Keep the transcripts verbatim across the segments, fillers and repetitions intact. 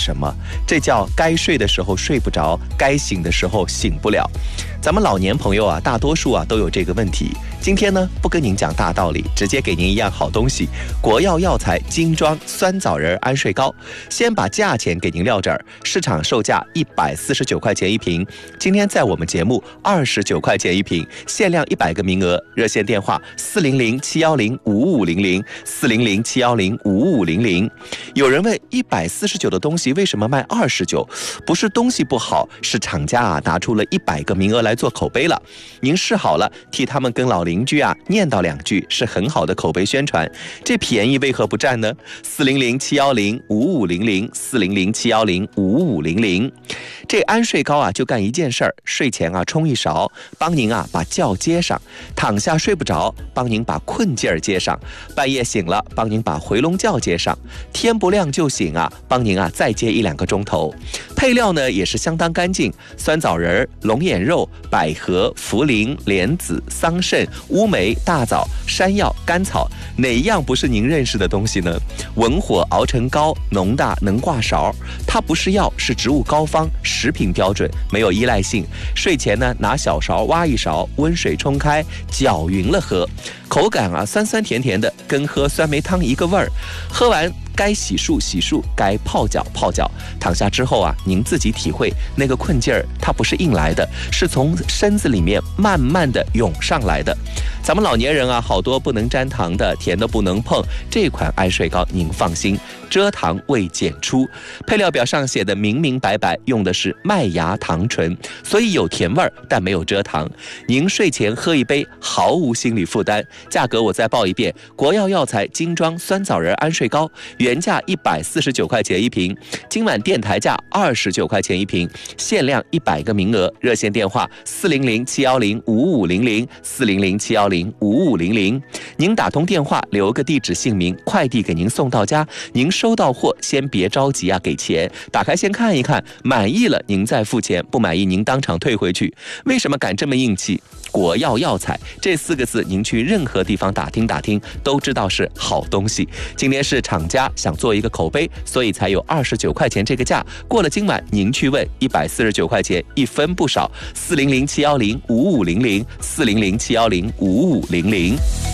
什么？这叫该睡的时候睡不着，该醒的时候醒不了。咱们老年朋友啊，大多数啊都有这个问题。今天呢，不跟您讲大道理，直接给您一样好东西——国药药材精装酸枣仁安睡膏。先把价钱给您撂这儿，市场售价一百四十九块钱一瓶，今天在我们节目二十九块钱一瓶，限量一百个名额。热线电话四零零七幺零五五零零四零零七幺零五五零零。有人问，一百四十九的东西为什么卖二十九？不是东西不好，是厂家啊拿出了一百个名额来做口碑了。您试好了，替他们跟老邻居啊念叨两句，是很好的口碑宣传。这便宜为何不占呢？四零零七幺零五五零零四零零七幺零五五零零。这安睡膏啊，就干一件事儿：睡前啊冲一勺，帮您啊把觉接上；躺下睡不着，帮您把困劲儿接上；半夜醒了，帮您把回笼觉接上；天不亮就醒啊，帮您啊再接一两个钟头。配料呢也是相当干净，酸枣仁、龙眼肉、百合、茯苓、莲子、桑葚、乌梅、大枣、山药、甘草，哪一样不是您认识的东西呢？文火熬成膏，浓大能挂勺。它不是药，是植物膏方，食品标准，没有依赖性。睡前呢，拿小勺挖一勺，温水冲开，搅匀了喝。口感啊，酸酸甜甜的，跟喝酸梅汤一个味儿。喝完该洗漱洗漱，该泡脚泡脚。躺下之后啊，您自己体会那个困劲儿，它不是硬来的，是从身子里面慢慢的涌上来的。咱们老年人啊，好多不能沾糖的，甜的不能碰。这款安睡膏您放心，蔗糖未检出。配料表上写的明明白白，用的是麦芽糖醇，所以有甜味儿，但没有蔗糖。您睡前喝一杯，毫无心理负担。价格我再报一遍：国药药材精装酸枣仁安睡膏，原价一百四十九块钱一瓶，今晚电台价二十九块钱一瓶，限量一百个名额。热线电话四零零七幺零五五零零四零零七幺零五五零零。您打通电话，留个地址姓名，快递给您送到家。您收到货先别着急啊，给钱，打开先看一看，满意了您再付钱，不满意您当场退回去。为什么敢这么硬气？国药药材这四个字，您去任何地方打听打听，都知道是好东西。今天是厂家想做一个口碑，所以才有二十九块钱这个价。过了今晚，您去问一百四十九块钱，一分不少。四零零七幺零五五零零四零零七幺零五五零零。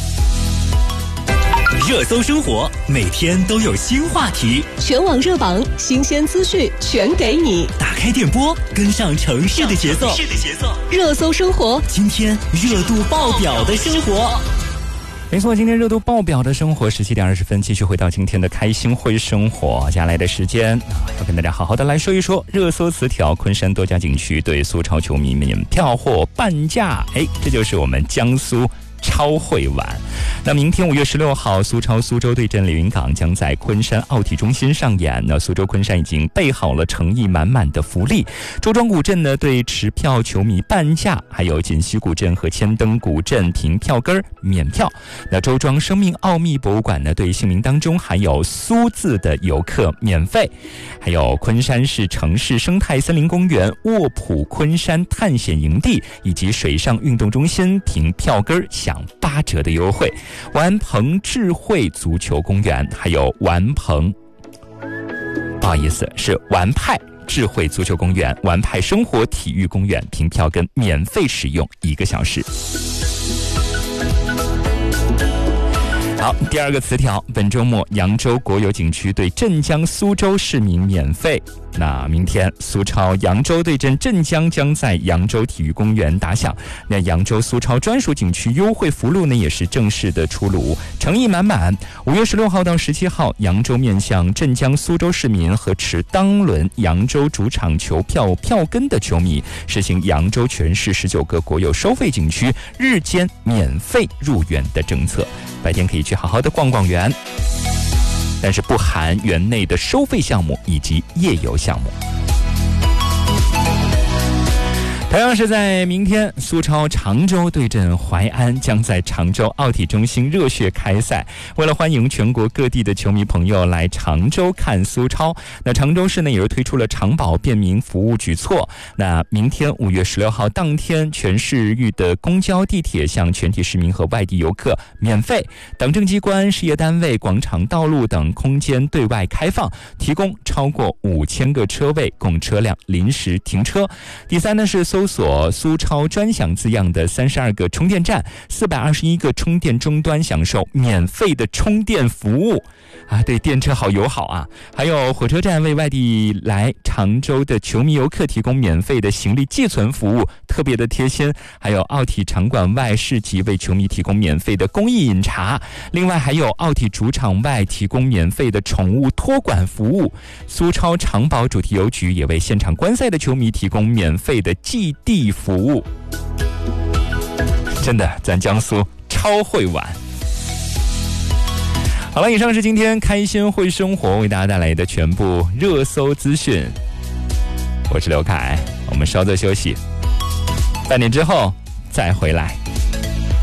热搜生活，每天都有新话题， 全网热榜，新鲜资讯全给你。 打开电波，跟上城市的节奏。城市的节奏， 热搜生活， 今天热度爆表的生活。 没错，今天热度爆表的生活，十七点二十分，继续回到今天的开心会生活。接下来的时间，要跟大家好好的来说一说热搜词条：昆山多家景区对苏超球迷免票或半价。哎，这就是我们江苏超会玩。那明天五月十六号，苏超苏州对阵连云港将在昆山奥体中心上演。那苏州昆山已经备好了诚意满满的福利。周庄古镇呢对持票球迷半价，还有锦溪古镇和千灯古镇凭票根免票。那周庄生命奥秘博物馆呢对姓名当中含有苏字的游客免费。还有昆山市城市生态森林公园、卧普昆山探险营地以及水上运动中心凭票根享八折的优惠。玩鹏智慧足球公园，还有玩鹏，不好意思，是玩派智慧足球公园、玩派生活体育公园，凭票根免费使用一个小时。好，第二个词条，本周末扬州国有景区对镇江苏州市民免费。那明天苏超扬州对阵镇江将在扬州体育公园打响。那扬州苏超专属景区优惠福禄呢也是正式的出炉，诚意满满。五月十六号到十七号，扬州面向镇江苏州市民和持当轮扬州主场球票票根的球迷，实行扬州全市十九个国有收费景区日间免费入园的政策。白天可以去好好的逛逛园，但是不含园内的收费项目以及夜游项目。 同样是在明天，苏超常州对阵淮安将在常州奥体中心热血开赛。为了欢迎全国各地的球迷朋友来常州看苏超，那常州市呢也是推出了常保便民服务举措。那明天五月十六号当天，全市域的公交、地铁向全体市民和外地游客免费，党政机关、事业单位、广场、道路等空间对外开放，提供超过五千个车位供车辆临时停车。第三呢是搜索苏超专享字样的三十二个充电站，四百二十一个充电终端享受免费的充电服务啊，对电车好友好啊！还有火车站为外地来常州的球迷游客提供免费的行李寄存服务，特别的贴心。还有奥体场馆外市集为球迷提供免费的公益饮茶，另外还有奥体主场外提供免费的宠物托管服务。苏超常保主题邮局也为现场观赛的球迷提供免费的寄递服务。真的，咱江苏超会玩。好了，以上是今天开心会生活为大家带来的全部热搜资讯。我是刘凯，我们稍作休息，半点之后再回来。